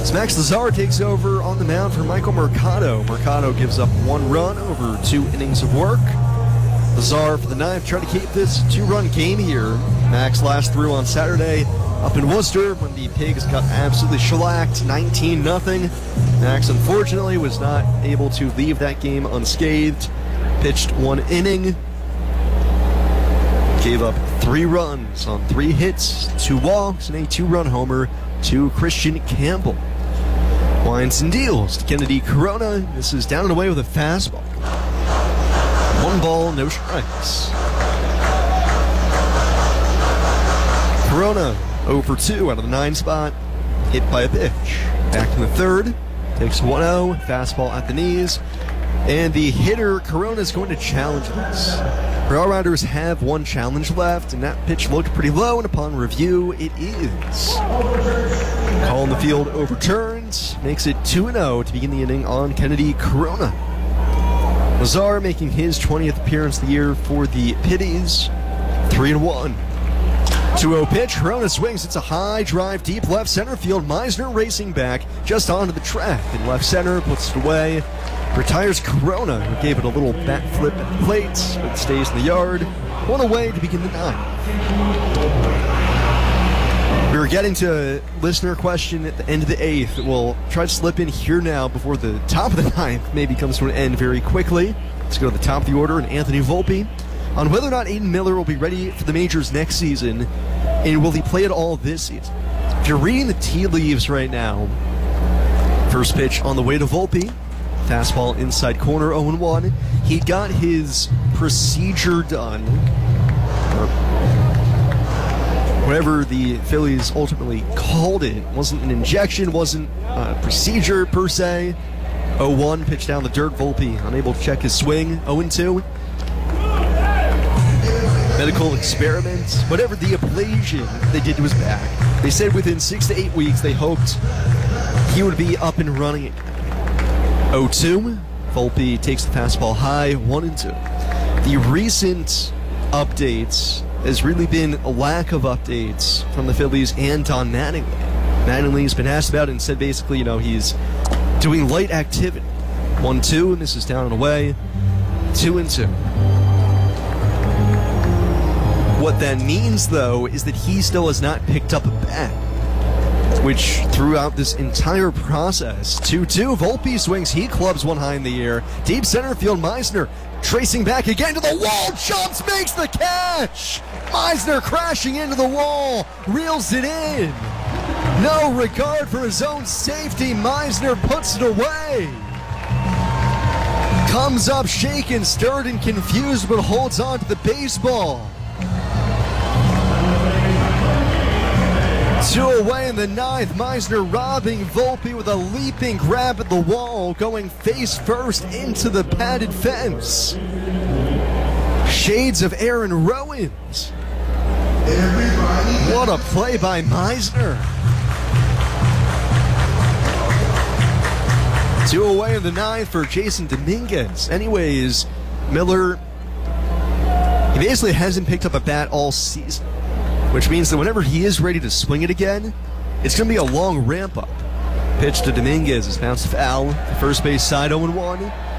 As Max Lazar takes over on the mound for Michael Mercado. Mercado gives up 1 run over 2 innings of work. Lazar for the ninth, trying to keep this 2-run game here. Max last threw on Saturday up in Worcester when the Pigs got absolutely shellacked, 19-0. Max, unfortunately, was not able to leave that game unscathed. Pitched 1 inning. Gave up 3 runs on 3 hits, 2 walks, and a 2-run homer to Christian Campbell. Winds and deals to Kennedy Corona. This is down and away with a fastball. 1 ball, no strikes. Corona 0 for 2 out of the 9 spot. Hit by a pitch. Back in the third. Takes 1-0. Fastball at the knees. And the hitter, Corona, is going to challenge this. The All-Rounders have 1 challenge left, and that pitch looked pretty low, and upon review, it is. Call in the field overturned. Makes it 2-0 to begin the inning on Kennedy Corona. Lazar making his 20th appearance of the year for the Pitties. 3-1. 2-0 pitch. Corona swings. It's a high drive deep left center field. Meisner racing back just onto the track. In left center, puts it away. Retires Corona, who gave it a little bat flip at the plate, but stays in the yard. 1 away to begin the 9th. We were getting to listener question at the end of the 8th. We'll try to slip in here now before the top of the 9th maybe comes to an end very quickly. Let's go to the top of the order, and Anthony Volpe on whether or not Aiden Miller will be ready for the majors next season, and will he play at all this season. If you're reading the tea leaves right now, first pitch on the way to Volpe. Fastball inside corner, 0-1. He got his procedure done. Whatever the Phillies ultimately called it. Wasn't an injection, wasn't a procedure per se. 0-1, pitch down the dirt. Volpe unable to check his swing. 0-2. Medical experiment. Whatever the ablation they did to his back. They said within 6 to 8 weeks they hoped he would be up and running again. 0-2. Volpe takes the fastball high, 1-2. The recent updates has really been a lack of updates from the Phillies and Don Mattingly. Mattingly's been asked about it and said basically, he's doing light activity. 1-2, and this is down and away. 2-2. What that means, though, is that he still has not picked up a bat, which throughout this entire process, 2-2, Volpe swings, he clubs one high in the air. Deep center field, Meisner tracing back again to the wall, jumps, makes the catch! Meisner crashing into the wall, reels it in. No regard for his own safety, Meisner puts it away. Comes up shaken, stirred, and confused, but holds on to the baseball. 2 away in the 9th. Meisner robbing Volpe with a leaping grab at the wall, going face first into the padded fence. Shades of Aaron Rowans. What a play by Meisner. 2 away in the 9th for Jason Dominguez. Anyways, Miller, he basically hasn't picked up a bat all season, which means that whenever he is ready to swing it again, it's going to be a long ramp-up. Pitch to Dominguez is bounced foul. The first base side, 0-1.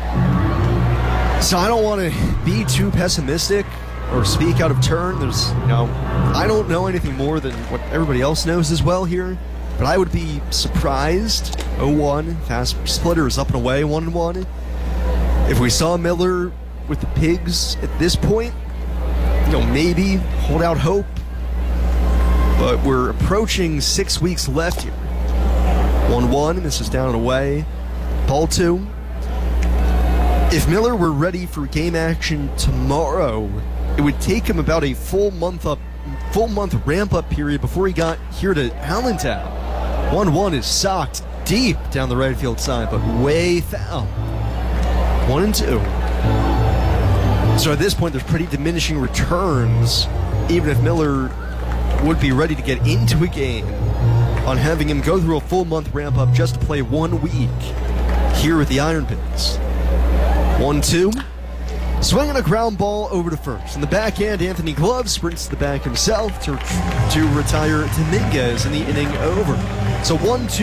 So I don't want to be too pessimistic or speak out of turn. I don't know anything more than what everybody else knows as well here, but I would be surprised. 0-1, fast splitter is up and away, 1-1. If we saw Miller with the Pigs at this point, maybe hold out hope. But we're approaching 6 weeks left here. 1-1, this is down and away. Ball 2. If Miller were ready for game action tomorrow, it would take him about a full month ramp-up period before he got here to Allentown. 1-1 is socked deep down the right field side, but way foul. 1-2. So at this point, there's pretty diminishing returns, even if Miller would be ready to get into a game, on having him go through a full month ramp up just to play 1 week here at the Iron Pits. 1-2. Swinging a ground ball over to first. In the backhand, Anthony Glove sprints to the back himself to retire Dominguez in the inning over. So 1-2.